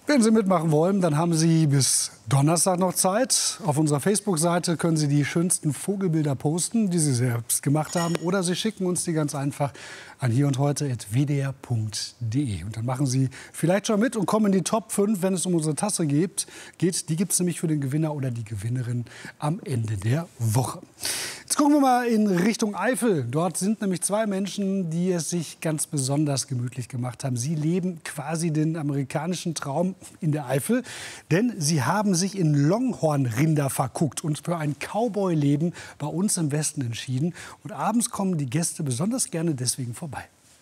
Wenn Sie mitmachen wollen, dann haben Sie bis Donnerstag noch Zeit. Auf unserer Facebook-Seite können Sie die schönsten Vogelbilder posten, die Sie selbst gemacht haben. Oder Sie schicken uns die ganz einfach an hierundheute@wdr.de. Und dann machen Sie vielleicht schon mit und kommen in die Top 5, wenn es um unsere Tasse geht. Die gibt es nämlich für den Gewinner oder die Gewinnerin am Ende der Woche. Jetzt gucken wir mal in Richtung Eifel. Dort sind nämlich zwei Menschen, die es sich ganz besonders gemütlich gemacht haben. Sie leben quasi den amerikanischen Traum in der Eifel, denn sie haben sich in Longhorn-Rinder verguckt und für ein Cowboy-Leben bei uns im Westen entschieden. Und abends kommen die Gäste besonders gerne deswegen vorbei.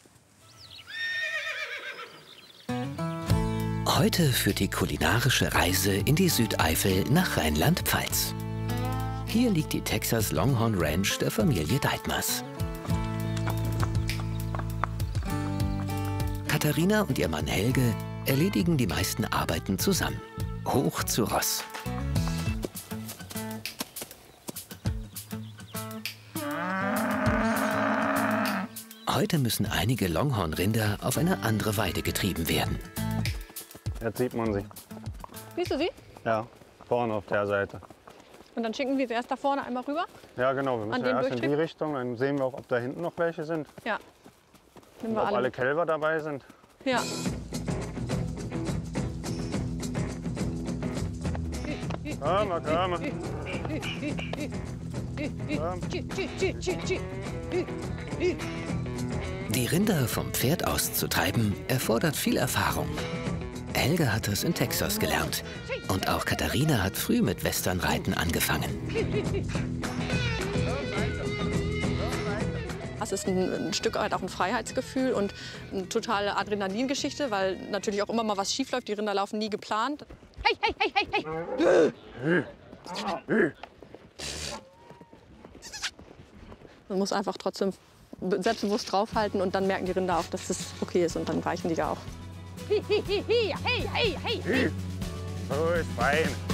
Heute führt die kulinarische Reise in die Südeifel nach Rheinland-Pfalz. Hier liegt die Texas Longhorn Ranch der Familie Deitmers. Katharina und ihr Mann Helge erledigen die meisten Arbeiten zusammen. Hoch zu Ross. Heute müssen einige Longhorn-Rinder auf eine andere Weide getrieben werden. Jetzt sieht man sie. Siehst du sie? Ja, vorne auf der Seite. Und dann schicken wir sie erst da vorne einmal rüber? Ja, genau. Wir müssen ja erst in die Richtung. Dann sehen wir auch, ob da hinten noch welche sind. Ja. Und ob alle Kälber dabei sind. Ja. Komm, komm. Die Rinder vom Pferd aus zu treiben, erfordert viel Erfahrung. Helge hat es in Texas gelernt. Und auch Katharina hat früh mit Westernreiten angefangen. Das ist ein Stück weit auch ein Freiheitsgefühl und eine totale Adrenalingeschichte, weil natürlich auch immer mal was schief läuft. Die Rinder laufen nie geplant. Hey, hey, hey, hey, hey! Man muss einfach trotzdem selbstbewusst draufhalten und dann merken die Rinder auch, dass das okay ist und dann weichen die ja auch. Oh, ist fein.